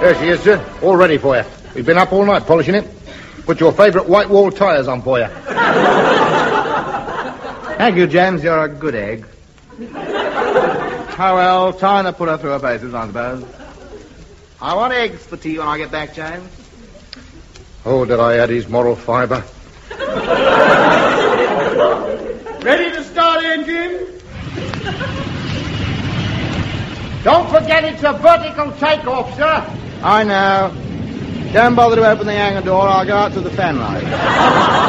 There she is, sir. All ready for you. We've been up all night polishing it. Put your favourite white wall tyres on for you. Thank you, James. You're a good egg. Oh, well, time to put her through her paces, I suppose. I want eggs for tea when I get back, James. Oh, did I add his moral fibre? Ready to start, engine? Don't forget it's a vertical takeoff, sir. I know. Don't bother to open the hangar door. I'll go out to the fan light.